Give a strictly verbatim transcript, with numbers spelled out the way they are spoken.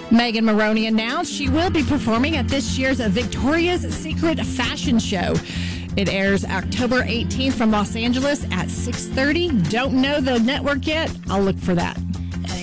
Megan Maroney announced she will be performing at this year's Victoria's Secret Fashion Show. It airs October eighteenth from Los Angeles at six thirty. Don't know the network yet? I'll look for that.